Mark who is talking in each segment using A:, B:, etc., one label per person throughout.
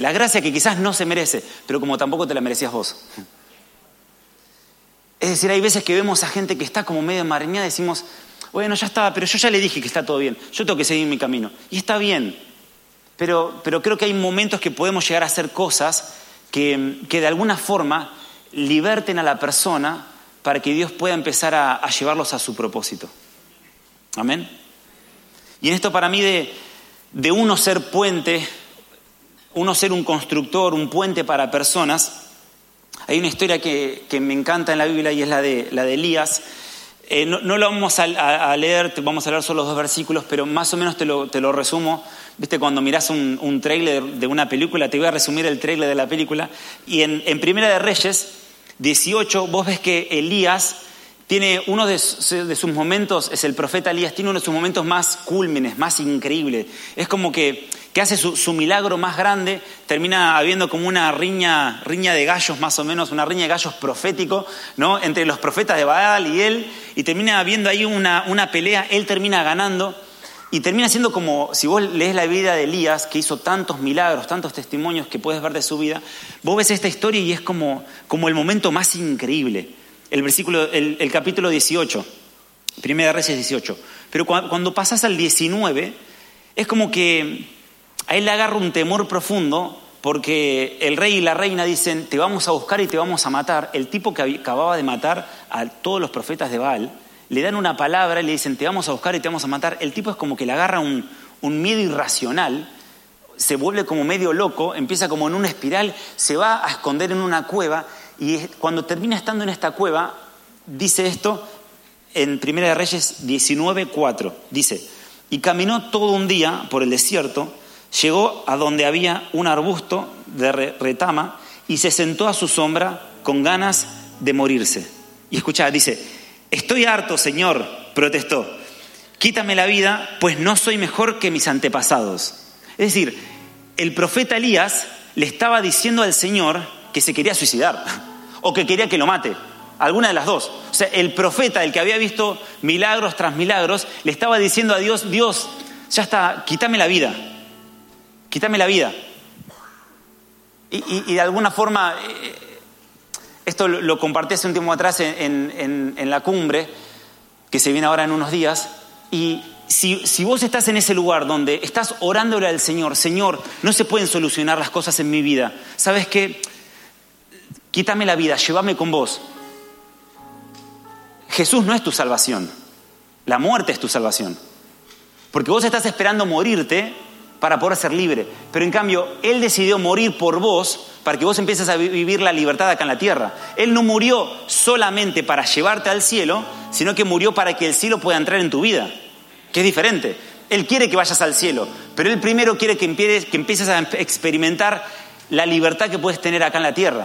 A: La gracia que quizás no se merece, pero como tampoco te la merecías vos. Es decir, hay veces que vemos a gente que está como medio enmarañada y decimos, bueno, ya está, pero yo ya le dije que está todo bien, yo tengo que seguir mi camino. Y está bien, pero creo que hay momentos que podemos llegar a hacer cosas que de alguna forma liberten a la persona para que Dios pueda empezar a llevarlos a su propósito. Amén. Y en esto para mí de uno ser puente, uno ser un constructor, un puente para personas, hay una historia que me encanta en la Biblia y es la de Elías. No lo vamos a leer, vamos a leer solo 2 versículos, pero más o menos te lo resumo. Viste, cuando mirás un tráiler de una película, te voy a resumir el tráiler de la película. Y en Primera de Reyes 18, vos ves que Elías tiene uno de sus momentos, es el profeta Elías, tiene uno de sus momentos más cúlmines, más increíbles. Es como que hace su milagro más grande, termina habiendo como una riña de gallos más o menos, una riña de gallos profético, ¿no? Entre los profetas de Baal y él, y termina habiendo ahí una pelea, él termina ganando, y termina siendo como, si vos lees la vida de Elías, que hizo tantos milagros, tantos testimonios que puedes ver de su vida, vos ves esta historia y es como el momento más increíble. El capítulo 18, Primera de Reyes 18. Pero cuando pasás al 19, es como que a él le agarra un temor profundo porque el rey y la reina dicen, te vamos a buscar y te vamos a matar. El tipo que acababa de matar a todos los profetas de Baal, le dan una palabra y le dicen, te vamos a buscar y te vamos a matar. El tipo es como que le agarra un miedo irracional, se vuelve como medio loco, empieza como en una espiral, se va a esconder en una cueva. Y cuando termina estando en esta cueva, dice esto en Primera de Reyes 19:4. Dice, y caminó todo un día por el desierto, llegó a donde había un arbusto de retama y se sentó a su sombra con ganas de morirse. Y escuchá, dice, estoy harto, Señor, protestó. Quítame la vida, pues no soy mejor que mis antepasados. Es decir, el profeta Elías le estaba diciendo al Señor que se quería suicidar o que quería que lo mate. Alguna de las dos. O sea, el profeta, el que había visto milagros tras milagros, le estaba diciendo a Dios, Dios, ya está, quítame la vida. Quítame la vida. Y de alguna forma, esto lo compartí hace un tiempo atrás en la cumbre, que se viene ahora en unos días, y si vos estás en ese lugar donde estás orándole al Señor, Señor, no se pueden solucionar las cosas en mi vida, ¿sabes qué? Quítame la vida, llévame con vos. Jesús no es tu salvación, la muerte es tu salvación. Porque vos estás esperando morirte para poder ser libre, pero en cambio Él decidió morir por vos para que vos empieces a vivir la libertad acá en la tierra. Él no murió solamente para llevarte al cielo, sino que murió para que el cielo pueda entrar en tu vida, que es diferente. Él quiere que vayas al cielo, pero Él primero quiere que empieces a experimentar la libertad que puedes tener acá en la tierra.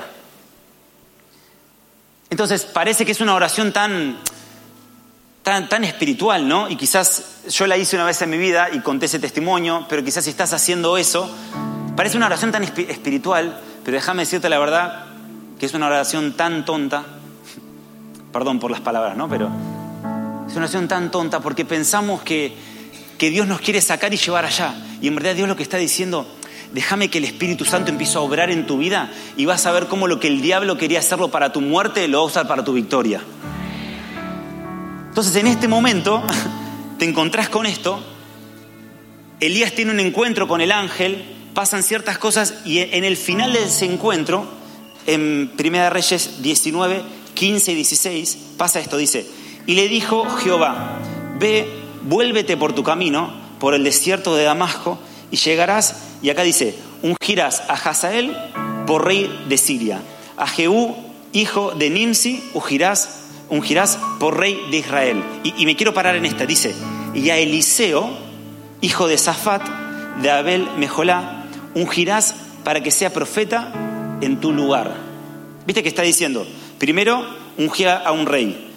A: Entonces parece que es una oración tan espiritual, ¿no? Y quizás yo la hice una vez en mi vida y conté ese testimonio, pero quizás si estás haciendo eso, parece una oración tan espiritual, pero déjame decirte la verdad que es una oración tan tonta, perdón por las palabras, ¿no? Pero es una oración tan tonta porque pensamos que Dios nos quiere sacar y llevar allá. Y en verdad Dios lo que está diciendo, déjame que el Espíritu Santo empiece a obrar en tu vida y vas a ver cómo lo que el diablo quería hacerlo para tu muerte, lo va a usar para tu victoria. Entonces en este momento te encontrás con esto. Elías tiene un encuentro con el ángel, pasan ciertas cosas y en el final de ese encuentro, en Primera de Reyes 19, 15 y 16, pasa esto, dice, y le dijo Jehová, ve, vuélvete por tu camino, por el desierto de Damasco, y llegarás, y acá dice, ungirás a Hazael por rey de Siria, a Jehú, hijo de Nimsi, ungirás por rey de Israel. Y me quiero parar en esta, dice, y a Eliseo, hijo de Safat, de Abel Mejolá, ungirás para que sea profeta en tu lugar. ¿Viste que está diciendo? Primero, ungí a un rey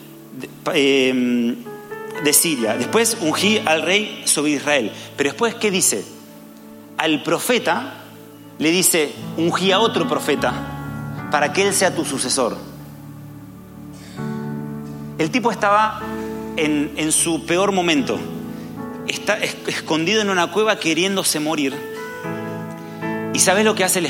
A: de Siria, después ungí al rey sobre Israel, pero después, ¿qué dice? Al profeta le dice, ungí a otro profeta para que él sea tu sucesor. El tipo estaba en su peor momento. Está escondido en una cueva queriéndose morir. ¿Y sabes lo que hace el